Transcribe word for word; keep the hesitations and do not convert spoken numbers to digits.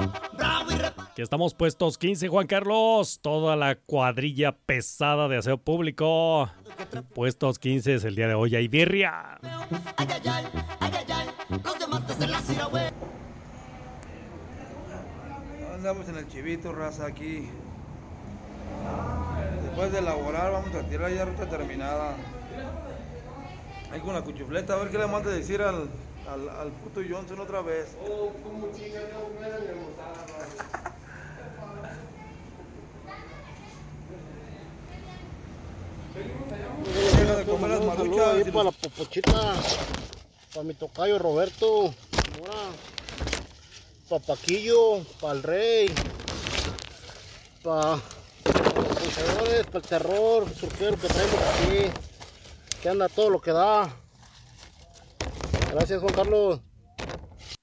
Que estamos puestos quince, Juan Carlos. Toda la cuadrilla pesada de aseo público. Puestos quince es el día de hoy. Hay birria. Andamos en el chivito, raza, aquí. Después de elaborar, vamos a tirar ya ruta terminada. Ahí con la cuchufleta, a ver qué le manda a decir al, al, al puto Johnson otra vez. Oh, como chinga, no me Deja de comer las maruchas. Ahí para la popochita, para mi tocayo Roberto, para Paquillo, para el Rey, para los luchadores, para el terror surquero que traemos aquí, que anda todo lo que da. Gracias, Juan Carlos.